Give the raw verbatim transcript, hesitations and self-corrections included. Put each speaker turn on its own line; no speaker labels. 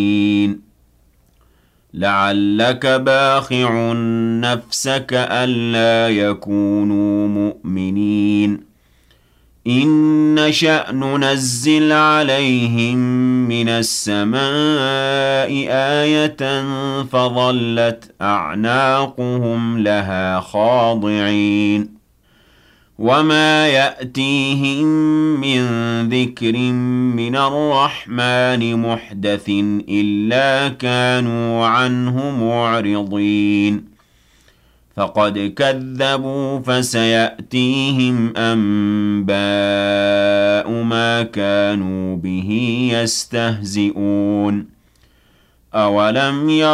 لعلك باخع نفسك ألا يكونوا مؤمنين إن نشأ ننزل عليهم من السماء آية فظلت أعناقهم لها خاضعين وما يأتيهم من ذكر من الرحمن محدث إلا كانوا عنه معرضين فقد كذبوا فسيأتيهم أنباء ما كانوا به يستهزئون أولم يروا